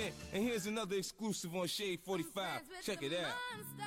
And here's another exclusive on Shade 45. Check it out.